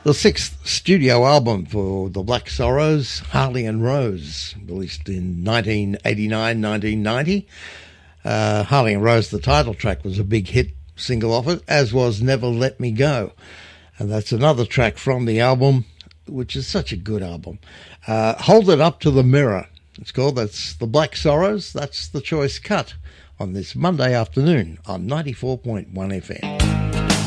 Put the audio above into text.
The sixth studio album for the Black Sorrows, Harley and Rose, released in 1989-1990. Harley and Rose, the title track, was a big hit single off it, as was Never Let Me Go. And that's another track from the album, which is such a good album. Hold It Up to the Mirror. It's called. That's the Black Sorrows. That's the choice cut on this Monday afternoon on 94.1 FM.